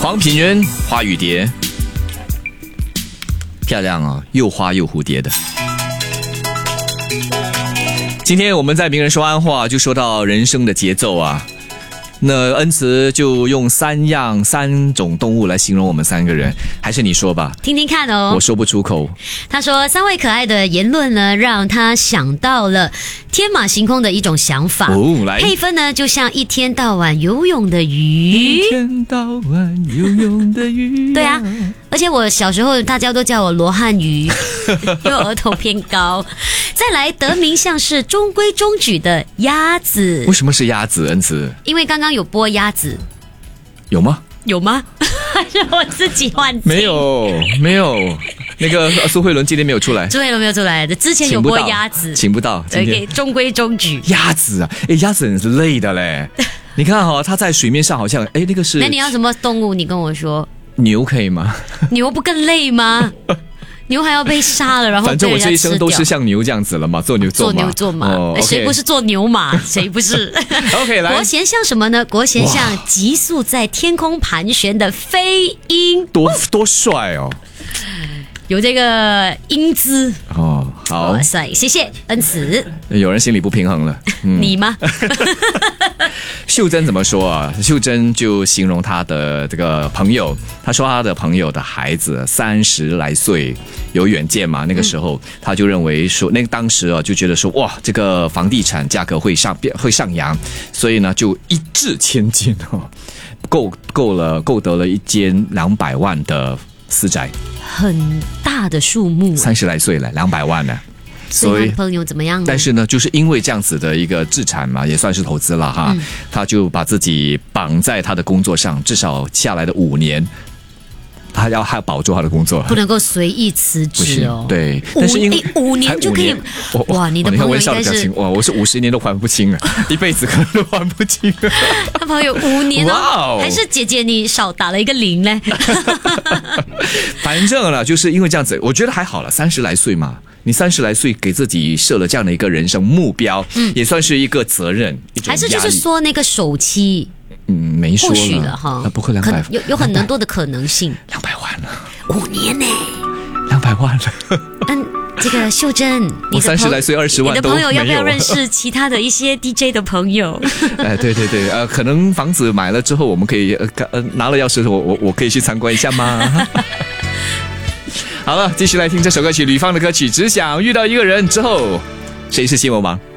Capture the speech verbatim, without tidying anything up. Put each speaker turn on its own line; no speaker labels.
黄品源花雨蝶，漂亮啊、哦，又花又蝴蝶的。今天我们在名人说安话就说到人生的节奏啊，那恩慈就用三样三种动物来形容我们三个人，还是你说吧，
听听看哦。
我说不出口。
他说三位可爱的言论呢，让他想到了天马行空的一种想法。
哦，来，
配分呢就像一天到晚游泳的鱼，
一天到晚游泳的鱼、啊。
对啊，而且我小时候大家都叫我罗汉鱼，因为额头偏高。再来，得名像是中规中矩的鸭子。
为什么是鸭子？恩慈，
因为刚刚有播鸭子，
有吗？
有吗？还是我自己幻听？
没有，没有。那个苏慧伦今天没有出来，
苏慧伦没有出来的，之前有播鸭子，
请不到，
对，给中规中矩。
鸭子啊，哎，鸭子很是累的嘞。你看哈、哦，它在水面上好像，哎，那个是。
那你要什么动物？你跟我说。
牛可以吗？
牛不更累吗？牛还要被杀了，然后
反正我这一生都是像牛这样子了嘛，做牛做马，
做牛做马，
哦 okay、
谁不是做牛马？谁不是
？OK， 来，
国衔像什么呢？国衔像急速在天空盘旋的飞鹰，
多多帅哦！
有这个英姿
哦，好，
哇塞，谢谢恩慈。
有人心里不平衡了，
嗯、你吗？
秀珍怎么说啊？秀珍就形容她的这个朋友，她说她的朋友的孩子三十来岁，有远见嘛。那个时候，他就认为说，那个当时啊，就觉得说，哇，这个房地产价格会上会上扬，所以呢，就一掷千金哦，购购了购得了一间两百万的私宅，
很大的数目，
三十来岁了，两百万呢。
所以朋友怎么样呢？
但是呢，就是因为这样子的一个资产嘛，也算是投资了哈、嗯，他就把自己绑在他的工作上，至少下来的五年，他要还要保住他的工作，
不能够随意辞职哦。
对，但是因为
五年就可以，哇，你的朋友应该是
哇，我是五十年都还不清啊，一辈子可能都还不清、啊。
他朋友五年哦，wow、还是姐姐你少打了一个零嘞。
反正呢，就是因为这样子，我觉得还好了，三十来岁嘛。你三十来岁给自己设了这样的一个人生目标，嗯，也算是一个责任，一种压力。还是就是
说那个首期，
嗯，没说了，
或许了哈，
啊，不可两百，
有有很多的可能性，
两百万了，
五年呢，
两百万了。
嗯，这个秀珍，
我三十来岁二十万都没有，
你的朋友要不要认识其他的一些 D J 的朋友？
哎，对对对，呃，可能房子买了之后，我们可以呃呃拿了钥匙，我我我可以去参观一下吗？好了，继续来听这首歌曲，吕方的歌曲《只想遇到一个人》之后，谁是新闻王？